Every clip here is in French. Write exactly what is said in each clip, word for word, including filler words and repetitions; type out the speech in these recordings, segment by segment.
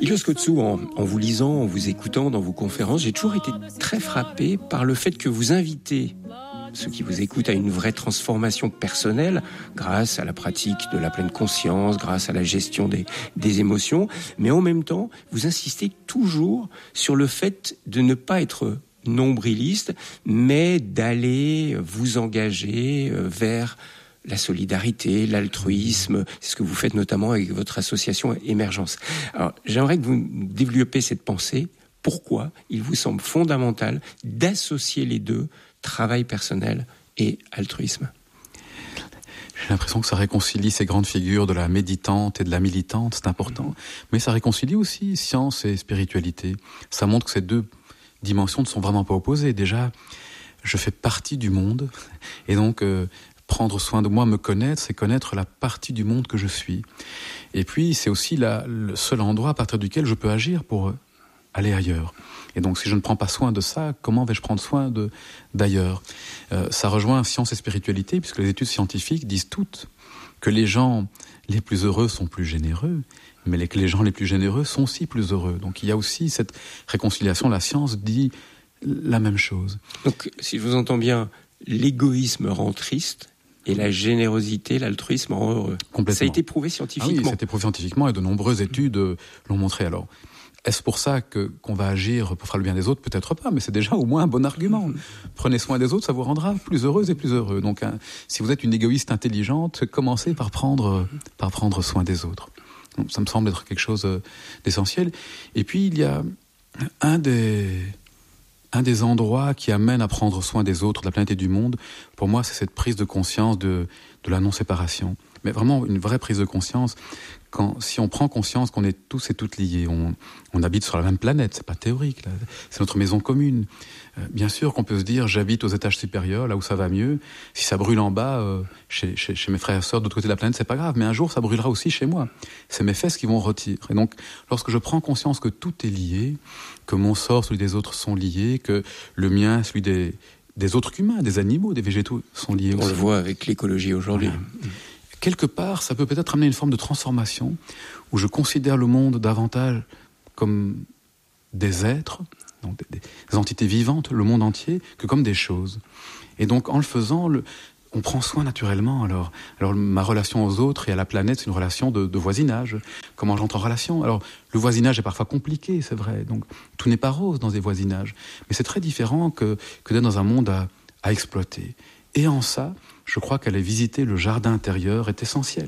Ilios Kotsou, en, en vous lisant, en vous écoutant dans vos conférences, j'ai toujours été très frappé par le fait que vous invitez ceux qui vous écoutent à une vraie transformation personnelle grâce à la pratique de la pleine conscience, grâce à la gestion des, des émotions, mais en même temps, vous insistez toujours sur le fait de ne pas être nombriliste, mais d'aller vous engager vers la solidarité, l'altruisme, c'est ce que vous faites notamment avec votre association Émergence. Alors, j'aimerais que vous développiez cette pensée. Pourquoi il vous semble fondamental d'associer les deux, travail personnel et altruisme? J'ai l'impression que ça réconcilie ces grandes figures de la méditante et de la militante, c'est important. Mmh. Mais ça réconcilie aussi science et spiritualité. Ça montre que ces deux dimensions ne sont vraiment pas opposées. Déjà, je fais partie du monde, et donc euh, prendre soin de moi, me connaître, c'est connaître la partie du monde que je suis. Et puis, c'est aussi la, le seul endroit à partir duquel je peux agir pour euh, aller ailleurs. Et donc, si je ne prends pas soin de ça, comment vais-je prendre soin de, d'ailleurs ? euh, Ça rejoint science et spiritualité, puisque les études scientifiques disent toutes que les gens les plus heureux sont plus généreux, mais les, que les gens les plus généreux sont aussi plus heureux. Donc, il y a aussi cette réconciliation. La science dit la même chose. Donc, si je vous entends bien, l'égoïsme rend triste et la générosité, l'altruisme rend heureux. Complètement. Ça a été prouvé scientifiquement. Ah oui, ça a été prouvé scientifiquement et de nombreuses études euh, l'ont montré. Alors, est-ce pour ça que, qu'on va agir pour faire le bien des autres ? Peut-être pas, mais c'est déjà au moins un bon argument. Prenez soin des autres, ça vous rendra plus heureuse et plus heureux. Donc, hein, si vous êtes une égoïste intelligente, commencez par prendre, par prendre soin des autres. Donc, ça me semble être quelque chose d'essentiel. Et puis, il y a un des, un des endroits qui amène à prendre soin des autres, de la planète et du monde. Pour moi, c'est cette prise de conscience de, de la non-séparation. Mais vraiment, une vraie prise de conscience. Quand, si on prend conscience qu'on est tous et toutes liés, on, on habite sur la même planète, c'est pas théorique, là, c'est notre maison commune. Euh, bien sûr qu'on peut se dire, j'habite aux étages supérieurs, là où ça va mieux. Si ça brûle en bas, euh, chez, chez, chez mes frères et sœurs de l'autre côté de la planète, c'est pas grave. Mais un jour, ça brûlera aussi chez moi. C'est mes fesses qui vont rôtir. Et donc, lorsque je prends conscience que tout est lié, que mon sort, celui des autres sont liés, que le mien, celui des, des autres humains, des animaux, des végétaux sont liés on aussi. On le voit avec l'écologie aujourd'hui. Voilà. Quelque part, ça peut peut-être amener une forme de transformation où je considère le monde davantage comme des êtres, donc des, des entités vivantes, le monde entier, que comme des choses. Et donc, en le faisant, le, on prend soin naturellement. Alors, alors, ma relation aux autres et à la planète, c'est une relation de, de voisinage. Comment j'entre en relation ? Alors, le voisinage est parfois compliqué, c'est vrai. Donc, tout n'est pas rose dans des voisinages. Mais c'est très différent que, que d'être dans un monde à, à exploiter. Et en ça, je crois qu'aller visiter le jardin intérieur est essentiel.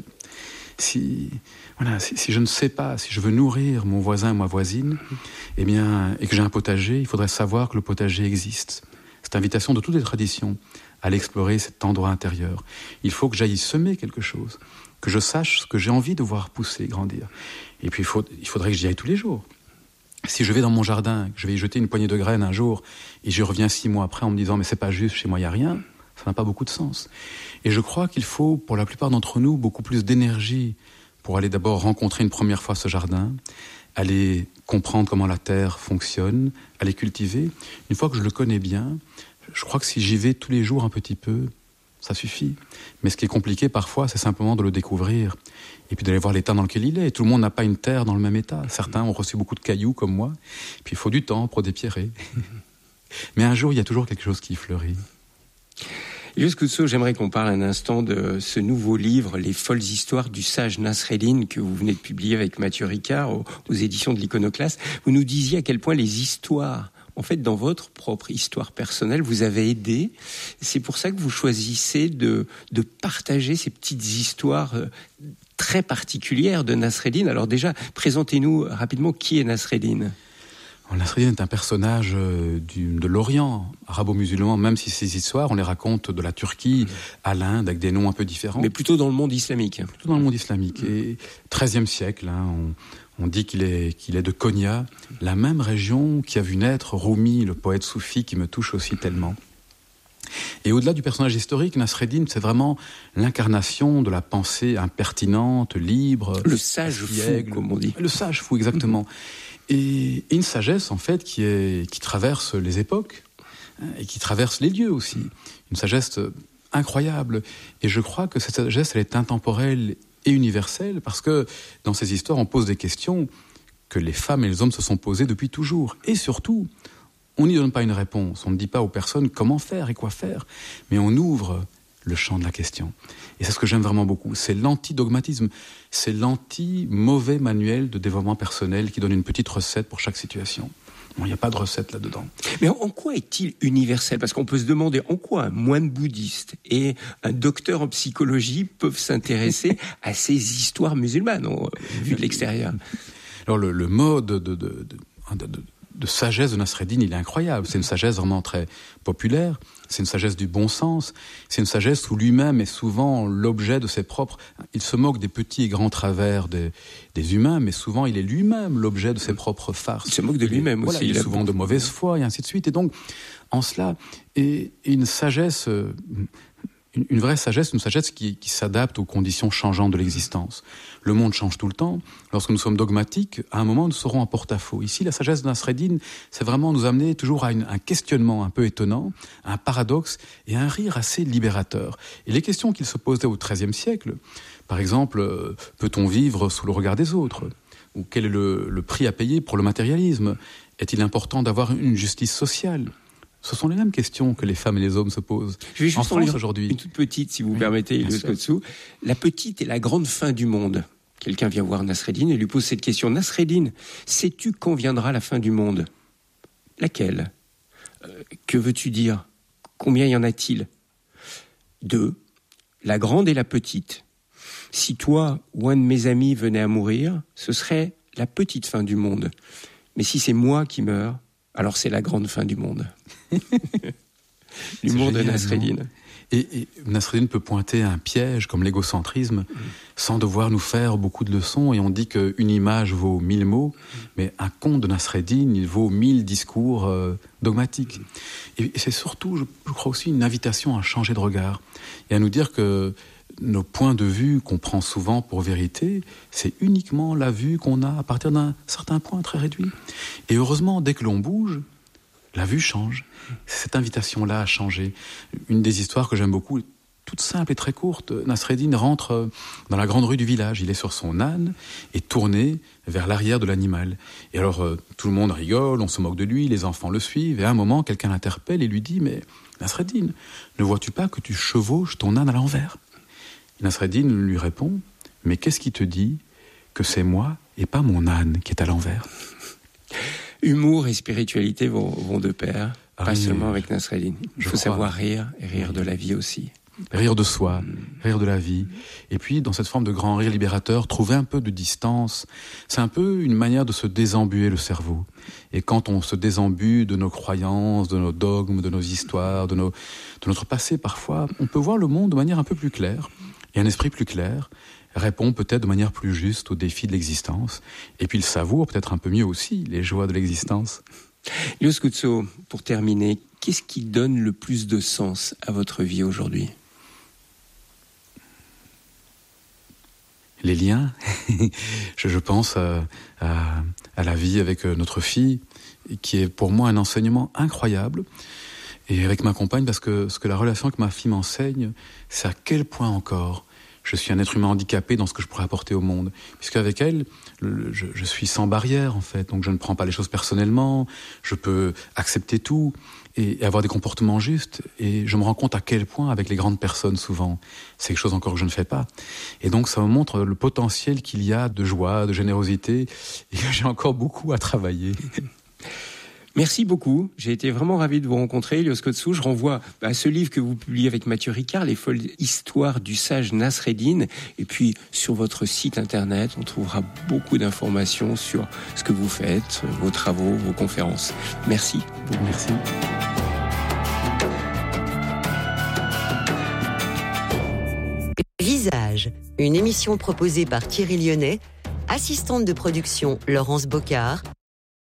Si, voilà, si, si je ne sais pas, si je veux nourrir mon voisin, ma voisine, eh bien, et que j'ai un potager, il faudrait savoir que le potager existe. Cette invitation de toutes les traditions à aller explorer cet endroit intérieur. Il faut que j'aille semer quelque chose, que je sache ce que j'ai envie de voir pousser, grandir. Et puis, il, faut, il faudrait que j'y aille tous les jours. Si je vais dans mon jardin, que je vais y jeter une poignée de graines un jour, et je reviens six mois après en me disant « mais c'est pas juste, chez moi il n'y a rien », ça n'a pas beaucoup de sens. Et je crois qu'il faut, pour la plupart d'entre nous, beaucoup plus d'énergie pour aller d'abord rencontrer une première fois ce jardin, aller comprendre comment la terre fonctionne, aller cultiver. Une fois que je le connais bien, je crois que si j'y vais tous les jours un petit peu, ça suffit. Mais ce qui est compliqué parfois, c'est simplement de le découvrir et puis d'aller voir l'état dans lequel il est. Tout le monde n'a pas une terre dans le même état. Certains ont reçu beaucoup de cailloux comme moi, puis il faut du temps pour dépierrer. Mais un jour, il y a toujours quelque chose qui fleurit. Ilios Kotsou, j'aimerais qu'on parle un instant de ce nouveau livre, Les folles histoires du sage Nasreddin, que vous venez de publier avec Mathieu Ricard aux, aux éditions de l'Iconoclaste. Vous nous disiez à quel point les histoires, en fait, dans votre propre histoire personnelle, vous avez aidé. C'est pour ça que vous choisissez de, de partager ces petites histoires très particulières de Nasreddin. Alors déjà, présentez-nous rapidement qui est Nasreddin. Nasreddin est un personnage euh, du, de l'Orient arabo-musulman, même si ces histoires, on les raconte de la Turquie à l'Inde, avec des noms un peu différents. Mais plutôt dans le monde islamique. Plutôt dans le monde islamique. Et treizième siècle, hein, on, on dit qu'il est, qu'il est de Konya, la même région qui a vu naître Rumi, le poète soufi qui me touche aussi tellement. Et au-delà du personnage historique, Nasreddin, c'est vraiment l'incarnation de la pensée impertinente, libre. Le sage fou, comme on dit. Le sage fou, exactement. Mm-hmm. Et une sagesse, en fait, qui, est, qui traverse les époques hein, et qui traverse les lieux aussi. Une sagesse incroyable. Et je crois que cette sagesse, elle est intemporelle et universelle parce que dans ces histoires, on pose des questions que les femmes et les hommes se sont posées depuis toujours. Et surtout, on n'y donne pas une réponse, on ne dit pas aux personnes comment faire et quoi faire, mais on ouvre le champ de la question. Et c'est ce que j'aime vraiment beaucoup, c'est l'anti-dogmatisme, c'est l'anti-mauvais manuel de développement personnel qui donne une petite recette pour chaque situation. Bon, il n'y a pas de recette là-dedans. Mais en quoi est-il universel ? Parce qu'on peut se demander en quoi un moine bouddhiste et un docteur en psychologie peuvent s'intéresser à ces histoires musulmanes, vu de l'extérieur. Alors le, le mode de, de, de, de, de, de sagesse de Nasreddin, il est incroyable. C'est une sagesse vraiment très populaire, c'est une sagesse du bon sens, c'est une sagesse où lui-même est souvent l'objet de ses propres... Il se moque des petits et grands travers des, des humains, mais souvent il est lui-même l'objet de ses propres farces. Il se moque de lui-même il est, aussi. Voilà, il est souvent de mauvaise foi, et ainsi de suite. Et donc, en cela, et, et une sagesse... Euh, Une vraie sagesse, une sagesse qui, qui s'adapte aux conditions changeantes de l'existence. Le monde change tout le temps. Lorsque nous sommes dogmatiques, à un moment, nous serons en porte-à-faux. Ici, la sagesse de Nasreddin, c'est vraiment nous amener toujours à une, un questionnement un peu étonnant, un paradoxe et un rire assez libérateur. Et les questions qu'il se posait au treizième siècle, par exemple, euh, peut-on vivre sous le regard des autres ? Ou quel est le, le prix à payer pour le matérialisme ? Est-il important d'avoir une justice sociale ? Ce sont les mêmes questions que les femmes et les hommes se posent. Je vais juste en France lire aujourd'hui. Une toute petite, si vous oui, permettez, Ilios Kotsou. La petite est la grande fin du monde. Quelqu'un vient voir Nasreddin et lui pose cette question. Nasreddin, sais-tu quand viendra la fin du monde ? Laquelle ? euh, Que veux-tu dire ? Combien y en a-t-il ? Deux. La grande et la petite. Si toi ou un de mes amis venait à mourir, ce serait la petite fin du monde. Mais si c'est moi qui meurs, alors c'est la grande fin du monde. L'humour de Nasreddin. Et, et Nasreddin peut pointer un piège comme l'égocentrisme mmh. sans devoir nous faire beaucoup de leçons. Et on dit qu'une image vaut mille mots, mmh. mais un conte de Nasreddin, il vaut mille discours euh, dogmatiques. Mmh. Et, et c'est surtout, je, je crois aussi, une invitation à changer de regard et à nous dire que nos points de vue qu'on prend souvent pour vérité, c'est uniquement la vue qu'on a à partir d'un certain point très réduit. Et heureusement, dès que l'on bouge, la vue change. C'est cette invitation-là à changer. Une des histoires que j'aime beaucoup, toute simple et très courte, Nasreddin rentre dans la grande rue du village. Il est sur son âne et tourné vers l'arrière de l'animal. Et alors, euh, tout le monde rigole, on se moque de lui, les enfants le suivent. Et à un moment, quelqu'un l'interpelle et lui dit « Mais Nasreddin, ne vois-tu pas que tu chevauches ton âne à l'envers ?» Nasreddin lui répond « Mais qu'est-ce qui te dit que c'est moi et pas mon âne qui est à l'envers ?» Humour et spiritualité vont, vont de pair, pas ah, avec avec Nasreddin. Il faut crois. savoir rire et rire de la vie aussi. Rire de soi, mmh. rire de la vie. Et puis, dans cette forme de grand rire libérateur, trouver un peu de distance. C'est un peu une manière de se désembuer le cerveau. Et quand on se désembue de nos croyances, de nos dogmes, de nos histoires, de, nos, de notre passé parfois, on peut voir le monde de manière un peu plus claire. Et un esprit plus clair répond peut-être de manière plus juste aux défis de l'existence. Et puis il savoure peut-être un peu mieux aussi les joies de l'existence. Ilios Kotsou, pour terminer, qu'est-ce qui donne le plus de sens à votre vie aujourd'hui ? Les liens. je, je pense à, à, à la vie avec notre fille, qui est pour moi un enseignement incroyable. Et avec ma compagne, parce que ce que la relation avec ma fille m'enseigne, c'est à quel point encore je suis un être humain handicapé dans ce que je pourrais apporter au monde. Puisqu'avec elle, le, je, je suis sans barrière, en fait. Donc je ne prends pas les choses personnellement, je peux accepter tout et, et avoir des comportements justes. Et je me rends compte à quel point, avec les grandes personnes, souvent, c'est quelque chose encore que je ne fais pas. Et donc ça me montre le potentiel qu'il y a de joie, de générosité, et que j'ai encore beaucoup à travailler. Merci beaucoup. J'ai été vraiment ravi de vous rencontrer, Ilios Kotsou. Je renvoie à ce livre que vous publiez avec Mathieu Ricard, Les folles histoires du sage Nasreddin. Et puis, sur votre site internet, on trouvera beaucoup d'informations sur ce que vous faites, vos travaux, vos conférences. Merci. Merci. Visage, une émission proposée par Thierry Lyonnais, assistante de production Laurence Bocard,